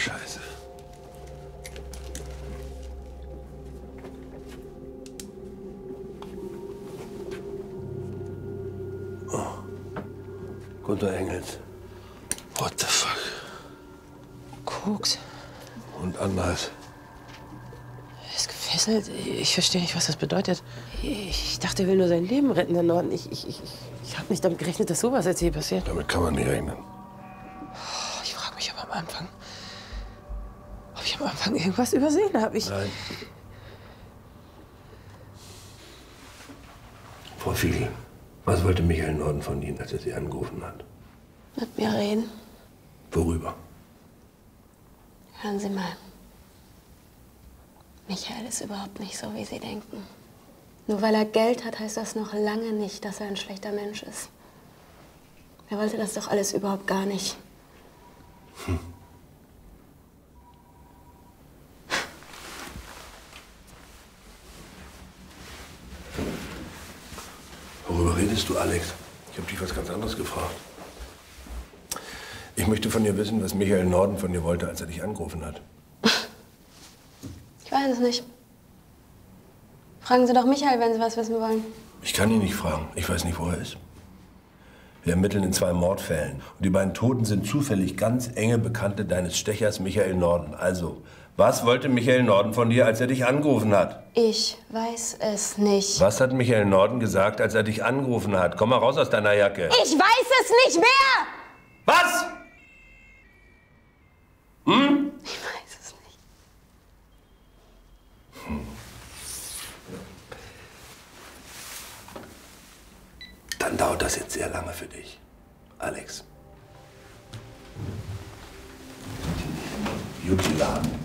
Scheiße. Oh. Gunter Engels. What the fuck? Koks. Und Anhalt. Er ist gefesselt. Ich verstehe nicht, was das bedeutet. Ich dachte, er will nur sein Leben retten, der Norden. Ich habe nicht damit gerechnet, dass sowas jetzt hier passiert. Damit kann man nicht rechnen. Ich frage mich aber am Anfang, ob ich am Anfang irgendwas übersehen habe. Nein. Frau Fiedel, was wollte Michael Norden von Ihnen, als er Sie angerufen hat? Mit mir reden. Worüber? Hören Sie mal. Michael ist überhaupt nicht so, wie Sie denken. Nur weil er Geld hat, heißt das noch lange nicht, dass er ein schlechter Mensch ist. Er wollte das doch alles überhaupt gar nicht. Worüber redest du, Alex? Ich habe dich was ganz anderes gefragt. Ich möchte von dir wissen, was Michael Norden von dir wollte, als er dich angerufen hat. Ich weiß es nicht. Fragen Sie doch Michael, wenn Sie was wissen wollen. Ich kann ihn nicht fragen. Ich weiß nicht, wo er ist. Wir ermitteln in 2 Mordfällen. Und die beiden Toten sind zufällig ganz enge Bekannte deines Stechers Michael Norden. Also, was wollte Michael Norden von dir, als er dich angerufen hat? Ich weiß es nicht. Was hat Michael Norden gesagt, als er dich angerufen hat? Komm mal raus aus deiner Jacke. Ich weiß es nicht mehr! Was? Hm? Ich weiß es nicht. Dann dauert das jetzt sehr lange für dich, Alex. Juti Laden.